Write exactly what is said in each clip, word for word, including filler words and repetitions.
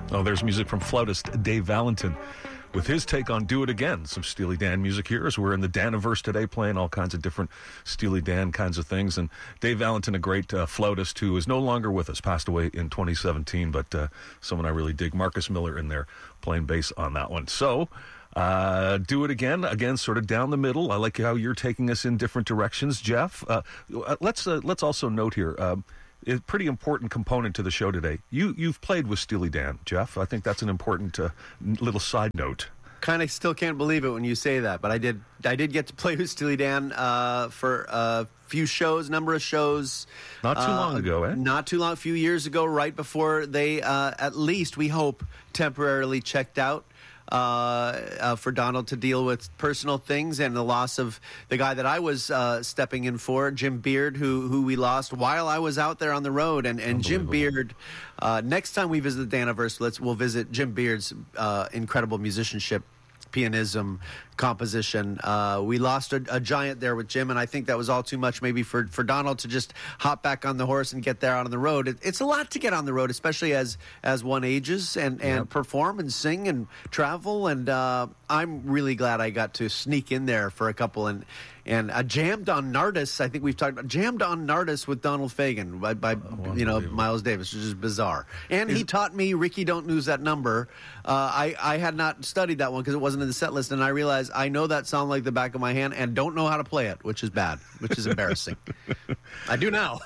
Oh, there's music from flautist Dave Valentin with his take on Do It Again. Some Steely Dan music here as we're in the Daniverse today, playing all kinds of different Steely Dan kinds of things. And Dave Valentin, a great uh, flautist who is no longer with us, passed away in twenty seventeen, but uh, someone I really dig. Marcus Miller in there playing bass on that one. So, uh, Do It Again, again, sort of down the middle. I like how you're taking us in different directions, Jeff. Uh, let's uh, let's also note here, um, a pretty important component to the show today. You, you've played with Steely Dan, Jeff. I think that's an important uh, little side note. Kind of still can't believe it when you say that, but I did I did get to play with Steely Dan uh, for a few shows, number of shows. Not too uh, long ago, eh? Not too long, a few years ago, right before they, uh, at least, we hope, temporarily checked out. Uh, uh, for Donald to deal with personal things and the loss of the guy that I was uh, stepping in for, Jim Beard, who who we lost while I was out there on the road. And, and Jim Beard, uh, next time we visit the Daniverse, let's we'll visit Jim Beard's uh, incredible musicianship, pianism, composition. Uh, we lost a, a giant there with Jim, and I think that was all too much maybe for, for Donald to just hop back on the horse and get there out on the road. It, it's a lot to get on the road, especially as as one ages and, and yep. perform and sing and travel. And uh, I'm really glad I got to sneak in there for a couple and and I jammed on Nardis. I think we've talked about jammed on Nardis with Donald Fagen by, by oh, you know Miles Davis, which is bizarre. And Is, he taught me Ricky Don't Lose That Number. Uh, I I had not studied that one because it wasn't in the set list, and I realized I know that song like the back of my hand and don't know how to play it, which is bad, which is embarrassing. I do now.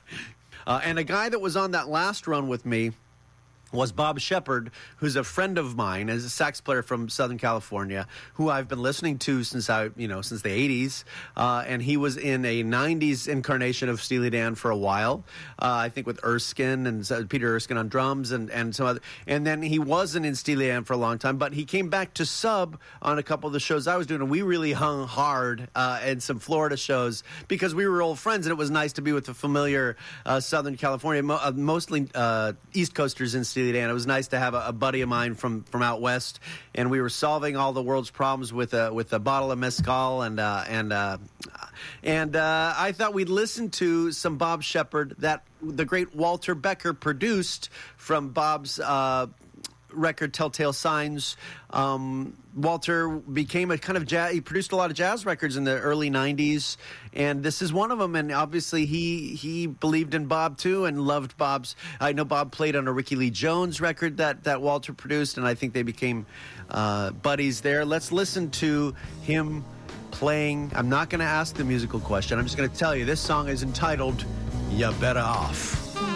uh, and a guy that was on that last run with me was Bob Shepard, who's a friend of mine, as a sax player from Southern California, who I've been listening to since I, you know, since the eighties. Uh, and he was in a nineties incarnation of Steely Dan for a while, uh, I think with Erskine and uh, Peter Erskine on drums and, and some other. And then he wasn't in Steely Dan for a long time, but he came back to sub on a couple of the shows I was doing, and we really hung hard uh, in some Florida shows because we were old friends, and it was nice to be with the familiar uh, Southern California, mo- uh, mostly uh, East Coasters in Steely Dan. It was nice to have a, a buddy of mine from, from out west, and we were solving all the world's problems with a with a bottle of mezcal, and uh, and uh, and uh, I thought we'd listen to some Bob Shepard that the great Walter Becker produced from Bob's uh, record Telltale Signs. Um, Walter became a kind of jazz, he produced a lot of jazz records in the early nineties, and this is one of them. And obviously he he believed in Bob too and loved Bob's. I know Bob played on a Ricky Lee Jones record that, that Walter produced, and I think they became uh, buddies there. Let's listen to him playing. I'm not going to ask the musical question. I'm just going to tell you this song is entitled "Ya Better Off."